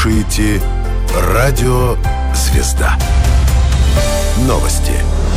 слушаете «Радио Звезда». Новости.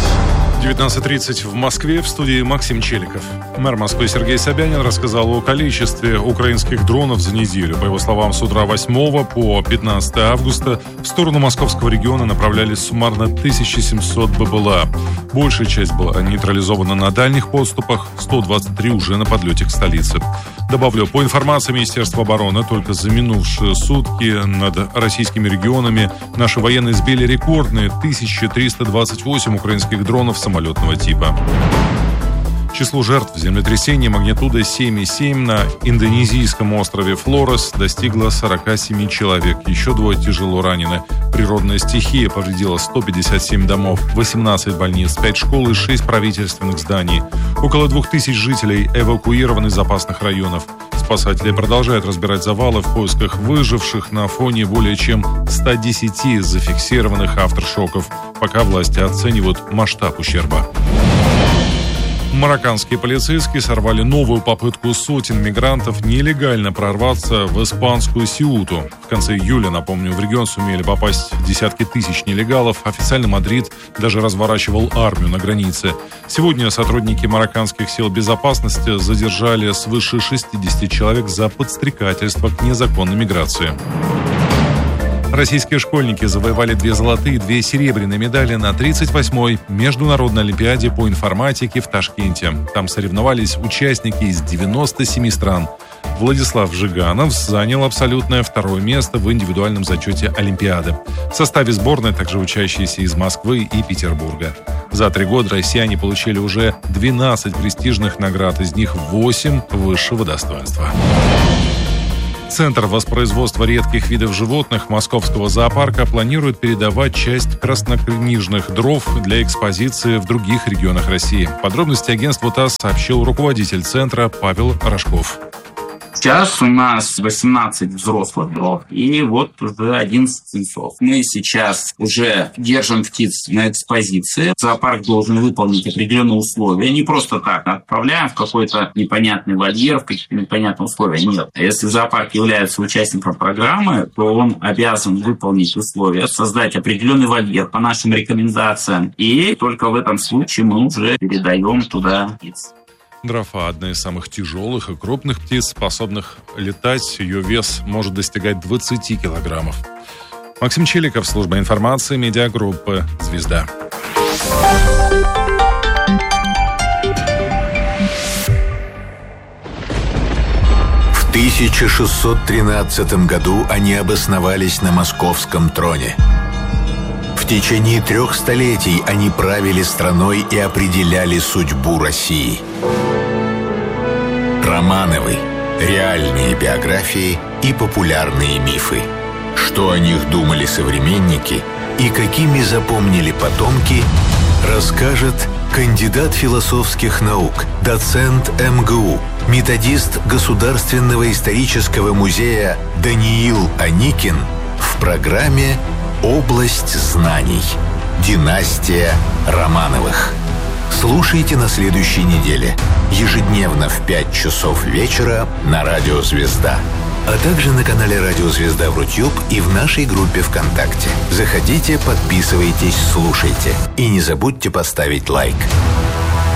19:30 в Москве, в студии Максим Челиков. Мэр Москвы Сергей Собянин рассказал о количестве украинских дронов за неделю. По его словам, с утра 8 по 15 августа в сторону московского региона направлялись суммарно 1700 БПЛА. Большая часть была нейтрализована на дальних подступах, 123 уже на подлете к столице. Добавлю, по информации Министерства обороны, только за минувшие сутки над российскими регионами наши военные сбили рекордные 1328 украинских дронов самолетного типа. Число жертв землетрясения магнитудой 7,7 на индонезийском острове Флорес достигло 47 человек. Еще 2 тяжело ранены. Природная стихия повредила 157 домов, 18 больниц, 5 школ и 6 правительственных зданий. Около 2000 жителей эвакуированы из опасных районов. Спасатели продолжают разбирать завалы в поисках выживших на фоне более чем 110 зафиксированных авторшоков. Пока власти оценивают масштаб ущерба. Марокканские полицейские сорвали новую попытку сотен мигрантов нелегально прорваться в испанскую Сеуту. В конце июля, напомню, в регион сумели попасть десятки тысяч нелегалов. Официально Мадрид даже разворачивал армию на границе. Сегодня сотрудники марокканских сил безопасности задержали свыше 60 человек за подстрекательство к незаконной миграции. Российские школьники завоевали 2 золотые и 2 серебряные медали на 38-й Международной Олимпиаде по информатике в Ташкенте. Там соревновались участники из 97 стран. Владислав Жиганов занял абсолютное 2-е место в индивидуальном зачете Олимпиады. В составе сборной также учащиеся из Москвы и Петербурга. За 3 года россияне получили уже 12 престижных наград, из них 8 высшего достоинства. Центр воспроизводства редких видов животных Московского зоопарка планирует передавать часть краснокнижных дров для экспозиции в других регионах России. Подробности агентству ТАСС сообщил руководитель центра Павел Рожков. Сейчас у нас 18 взрослых дров и вот уже 11 птенцов. Мы сейчас уже держим птиц на экспозиции. Зоопарк должен выполнить определенные условия. Не просто так отправляем в какой-то непонятный вольер, в какие-то непонятные условия. Нет. Если зоопарк является участником программы, то он обязан выполнить условия, создать определенный вольер по нашим рекомендациям. И только в этом случае мы уже передаем туда птиц. Дрофа – одна из самых тяжелых и крупных птиц, способных летать. Ее вес может достигать 20 килограммов. Максим Челиков, служба информации, медиагруппы «Звезда». В 1613 году они обосновались на московском троне. В течение 3 столетий они правили страной и определяли судьбу России. Романовы. Реальные биографии и популярные мифы. Что о них думали современники и какими запомнили потомки, расскажет кандидат философских наук, доцент МГУ, методист Государственного исторического музея Даниил Аникин в программе «Область знаний. Династия Романовых». Слушайте на следующей неделе, ежедневно в 5 часов вечера на Радио Звезда, а также на канале Радио Звезда в Рутюб и в нашей группе ВКонтакте. Заходите, подписывайтесь, слушайте и не забудьте поставить лайк.